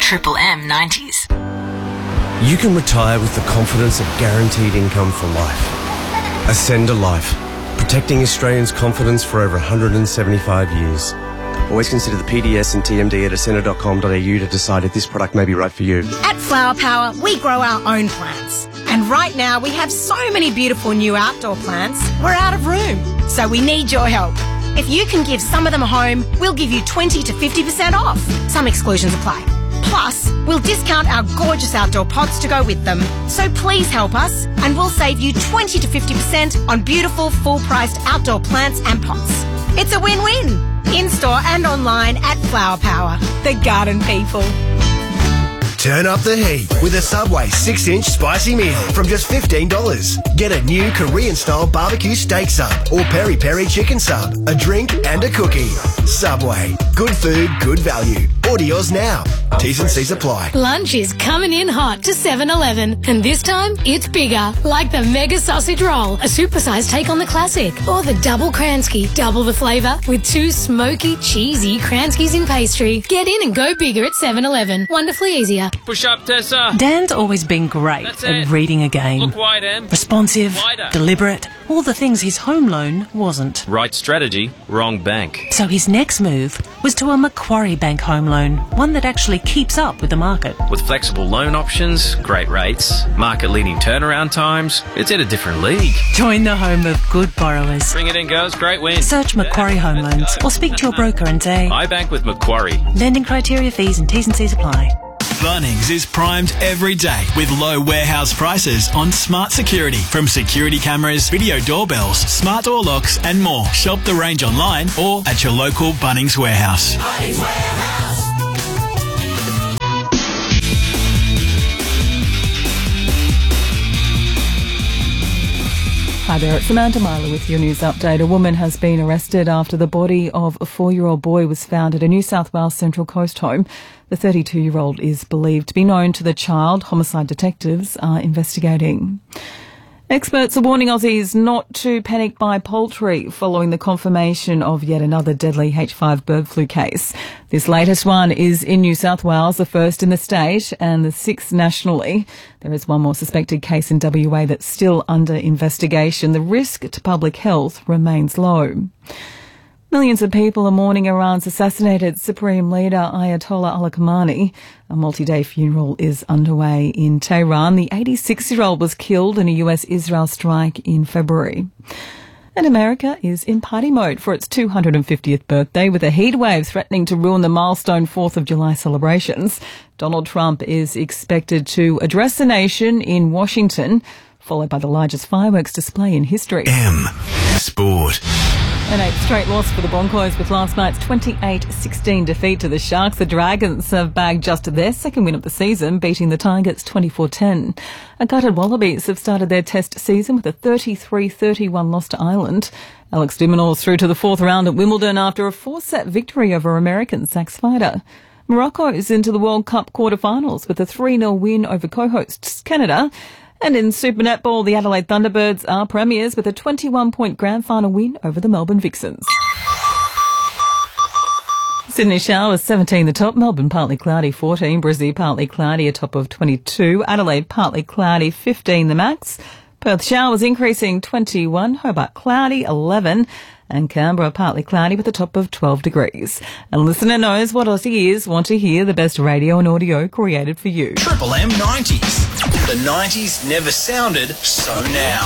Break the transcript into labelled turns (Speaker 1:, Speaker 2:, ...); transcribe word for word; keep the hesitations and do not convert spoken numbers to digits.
Speaker 1: Triple M nineties.
Speaker 2: You can retire with the confidence of guaranteed income for life. Ascend a Life, protecting Australians' confidence for over one hundred seventy-five years. Always consider the P D S and T M D at ascender dot com dot a u to decide if this product may be right for you.
Speaker 3: At Flower Power, we grow our own plants. And right now, we have so many beautiful new outdoor plants, we're out of room. So we need your help. If you can give some of them a home, we'll give you twenty to fifty percent off. Some exclusions apply. Plus, we'll discount our gorgeous outdoor pots to go with them. So please help us, and we'll save you twenty to fifty percent on beautiful, full-priced outdoor plants and pots. It's a win-win. In-store and online at Flower Power, the garden people.
Speaker 4: Turn up the heat with a Subway six inch spicy meal from just fifteen dollars. Get a new Korean-style barbecue steak sub or peri-peri chicken sub, a drink and a cookie. Subway. Good food, good value. Order yours now. T's and C's apply.
Speaker 5: Lunch is coming in hot to seven eleven, and this time it's bigger, like the Mega Sausage Roll, a supersized take on the classic, or the Double Kransky, double the flavour with two smoky, cheesy Kranskys in pastry. Get in and go bigger at seven eleven. Wonderfully easier.
Speaker 6: Push up, Tessa.
Speaker 7: Dan's always been great
Speaker 6: That's
Speaker 7: at
Speaker 6: it.
Speaker 7: reading a game.
Speaker 6: Look wide, Em.
Speaker 7: Responsive,
Speaker 6: Wider.
Speaker 7: deliberate, all the things his home loan wasn't.
Speaker 6: Right strategy, wrong bank.
Speaker 7: So his next move was to a Macquarie Bank home loan, one that actually keeps up with the market.
Speaker 6: With flexible loan options, great rates, market-leading turnaround times, it's in a different league.
Speaker 7: Join the home of good borrowers.
Speaker 6: Bring it in, girls. Great win.
Speaker 7: Search Macquarie Home Loans or speak to your broker and say,
Speaker 6: I bank with Macquarie.
Speaker 7: lending criteria, fees and T's and C's apply.
Speaker 8: Bunnings is primed every day with low warehouse prices on smart security. From security cameras, video doorbells, smart door locks and more. Shop the range online or at your local Bunnings warehouse.
Speaker 9: Bunnings Warehouse.
Speaker 10: Hi there, it's Samantha Myler with your news update. A woman has been arrested after the body of a four-year-old boy was found at a New South Wales Central Coast home. The thirty-two-year-old is believed to be known to the child. Homicide detectives are investigating. Experts are warning Aussies not to panic buy poultry following the confirmation of yet another deadly H five bird flu case. This latest one is in New South Wales, the first in the state and the sixth nationally. There is one more suspected case in W A that's still under investigation. The risk to public health remains low. Millions of people are mourning Iran's assassinated Supreme Leader Ayatollah Ali Khamenei. A multi-day funeral is underway in Tehran. The eighty-six-year-old was killed in a U S-Israel strike in February. And America is in party mode for its two hundred fiftieth birthday, with a heatwave threatening to ruin the milestone fourth of July celebrations. Donald Trump is expected to address the nation in Washington, followed by the largest fireworks display in history.
Speaker 8: M Sport.
Speaker 10: An eighth straight loss for the Broncos with last night's twenty-eight sixteen defeat to the Sharks. The Dragons have bagged just their second win of the season, beating the Tigers twenty-four ten. A gutted Wallabies have started their test season with a thirty-three thirty-one loss to Ireland. Alex de Minaur's through to the fourth round at Wimbledon after a four-set victory over American Zach Svider. Morocco is into the World Cup quarterfinals with a three nil win over co-hosts Canada. And in Super Netball, the Adelaide Thunderbirds are premiers with a twenty-one point grand final win over the Melbourne Vixens. Sydney showers, seventeen the top, Melbourne partly cloudy, fourteen, Brisbane partly cloudy, a top of twenty-two, Adelaide partly cloudy, fifteen the max, Perth showers increasing, twenty-one, Hobart cloudy, eleven, and Canberra partly cloudy with a top of twelve degrees. And listener knows what Aussie ears want to hear, the best radio and audio created for you.
Speaker 8: Triple M nineties. The nineties never sounded so now.